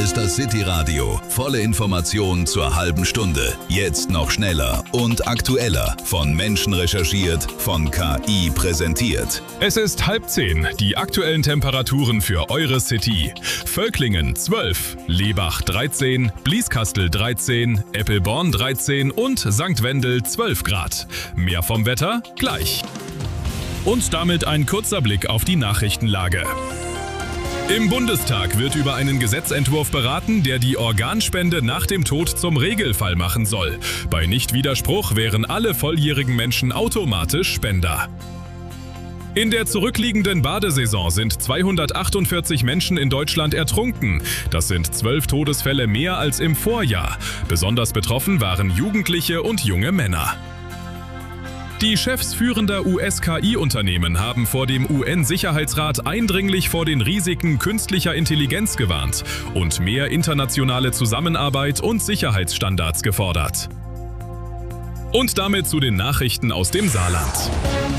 ist das City Radio. Volle Informationen zur halben Stunde. Jetzt noch schneller und aktueller. Von Menschen recherchiert, von KI präsentiert. Es ist 9:30. Die aktuellen Temperaturen für eure City. Völklingen 12, Lebach 13, Blieskastel 13, Eppelborn 13 und St. Wendel 12 Grad. Mehr vom Wetter gleich. Und damit ein kurzer Blick auf die Nachrichtenlage. Im Bundestag wird über einen Gesetzentwurf beraten, der die Organspende nach dem Tod zum Regelfall machen soll. Bei Nichtwiderspruch wären alle volljährigen Menschen automatisch Spender. In der zurückliegenden Badesaison sind 248 Menschen in Deutschland ertrunken. Das sind 12 Todesfälle mehr als im Vorjahr. Besonders betroffen waren Jugendliche und junge Männer. Die Chefs führender US-KI-Unternehmen haben vor dem UN-Sicherheitsrat eindringlich vor den Risiken künstlicher Intelligenz gewarnt und mehr internationale Zusammenarbeit und Sicherheitsstandards gefordert. Und damit zu den Nachrichten aus dem Saarland.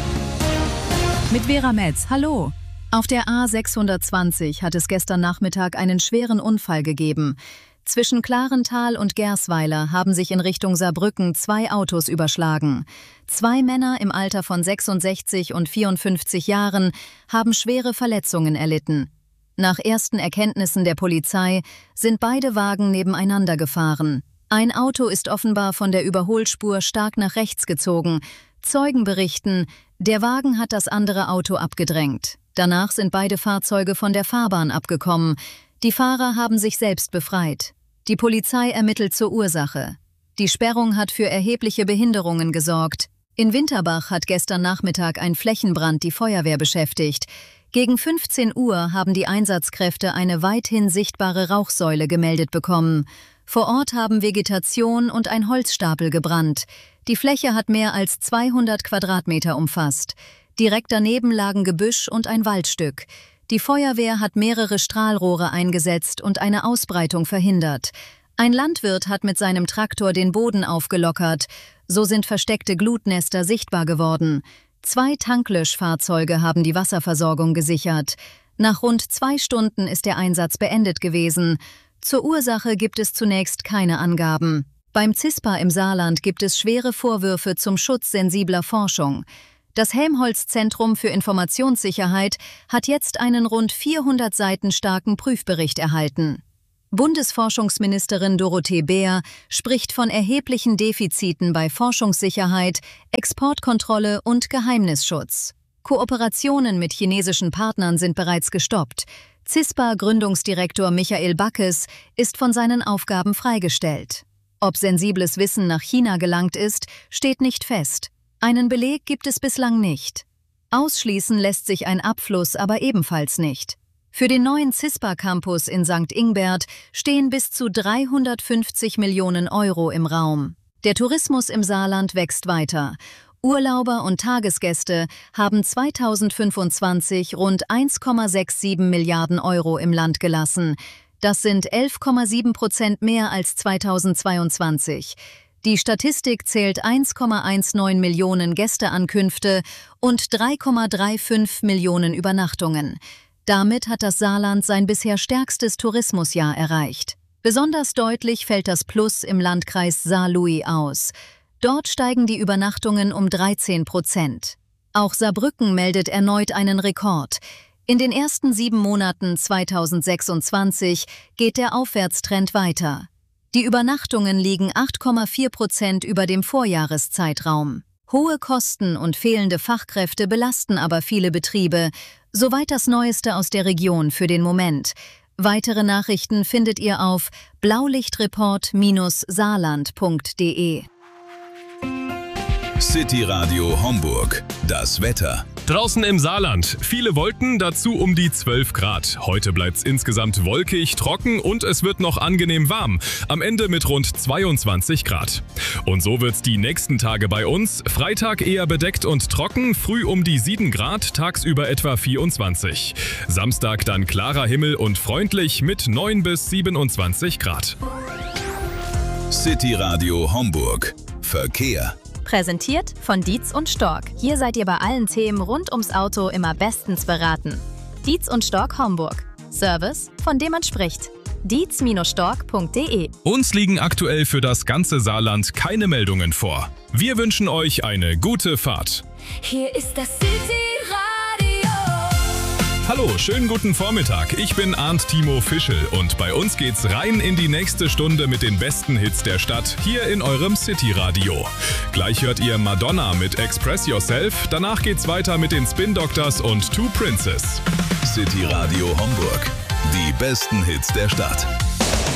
Mit Vera Metz, hallo! Auf der A620 hat es gestern Nachmittag einen schweren Unfall gegeben. Zwischen Klarental und Gersweiler haben sich in Richtung Saarbrücken 2 Autos überschlagen. 2 Männer im Alter von 66 und 54 Jahren haben schwere Verletzungen erlitten. Nach ersten Erkenntnissen der Polizei sind beide Wagen nebeneinander gefahren. Ein Auto ist offenbar von der Überholspur stark nach rechts gezogen. Zeugen berichten, der Wagen hat das andere Auto abgedrängt. Danach sind beide Fahrzeuge von der Fahrbahn abgekommen. Die Fahrer haben sich selbst befreit. Die Polizei ermittelt zur Ursache. Die Sperrung hat für erhebliche Behinderungen gesorgt. In Winterbach hat gestern Nachmittag ein Flächenbrand die Feuerwehr beschäftigt. Gegen 15 Uhr haben die Einsatzkräfte eine weithin sichtbare Rauchsäule gemeldet bekommen. Vor Ort haben Vegetation und ein Holzstapel gebrannt. Die Fläche hat mehr als 200 Quadratmeter umfasst. Direkt daneben lagen Gebüsch und ein Waldstück. Die Feuerwehr hat mehrere Strahlrohre eingesetzt und eine Ausbreitung verhindert. Ein Landwirt hat mit seinem Traktor den Boden aufgelockert. So sind versteckte Glutnester sichtbar geworden. 2 Tanklöschfahrzeuge haben die Wasserversorgung gesichert. Nach rund 2 Stunden ist der Einsatz beendet gewesen. Zur Ursache gibt es zunächst keine Angaben. Beim CISPA im Saarland gibt es schwere Vorwürfe zum Schutz sensibler Forschung. Das Helmholtz-Zentrum für Informationssicherheit hat jetzt einen rund 400 Seiten starken Prüfbericht erhalten. Bundesforschungsministerin Dorothee Bär spricht von erheblichen Defiziten bei Forschungssicherheit, Exportkontrolle und Geheimnisschutz. Kooperationen mit chinesischen Partnern sind bereits gestoppt. CISPA-Gründungsdirektor Michael Backes ist von seinen Aufgaben freigestellt. Ob sensibles Wissen nach China gelangt ist, steht nicht fest. Einen Beleg gibt es bislang nicht. Ausschließen lässt sich ein Abfluss aber ebenfalls nicht. Für den neuen CISPA-Campus in St. Ingbert stehen bis zu 350 Millionen Euro im Raum. Der Tourismus im Saarland wächst weiter. Urlauber und Tagesgäste haben 2025 rund 1,67 Milliarden Euro im Land gelassen. Das sind 11,7% mehr als 2022. Die Statistik zählt 1,19 Millionen Gästeankünfte und 3,35 Millionen Übernachtungen. Damit hat das Saarland sein bisher stärkstes Tourismusjahr erreicht. Besonders deutlich fällt das Plus im Landkreis Saarlouis aus. Dort steigen die Übernachtungen um 13%. Auch Saarbrücken meldet erneut einen Rekord. In den ersten 7 Monaten 2026 geht der Aufwärtstrend weiter. Die Übernachtungen liegen 8,4% über dem Vorjahreszeitraum. Hohe Kosten und fehlende Fachkräfte belasten aber viele Betriebe. Soweit das Neueste aus der Region für den Moment. Weitere Nachrichten findet ihr auf blaulichtreport-saarland.de. City Radio Homburg. Das Wetter. Draußen im Saarland. Viele Wolken, dazu um die 12 Grad. Heute bleibt's insgesamt wolkig, trocken und es wird noch angenehm warm. Am Ende mit rund 22 Grad. Und so wird's die nächsten Tage bei uns. Freitag eher bedeckt und trocken, früh um die 7 Grad, tagsüber etwa 24. Samstag dann klarer Himmel und freundlich mit 9 bis 27 Grad. City Radio Homburg. Verkehr. Präsentiert von Dietz und Stork. Hier seid ihr bei allen Themen rund ums Auto immer bestens beraten. Dietz und Stork Homburg. Service, von dem man spricht. dietz-stork.de. Uns liegen aktuell für das ganze Saarland keine Meldungen vor. Wir wünschen euch eine gute Fahrt. Hier ist das City-Radio. Hallo, schönen guten Vormittag. Ich bin Arndt Timo Fischel und bei uns geht's rein in die nächste Stunde mit den besten Hits der Stadt hier in eurem City-Radio. Gleich hört ihr Madonna mit Express Yourself. Danach geht's weiter mit den Spin Doctors und Two Princes. City Radio Homburg. Die besten Hits der Stadt.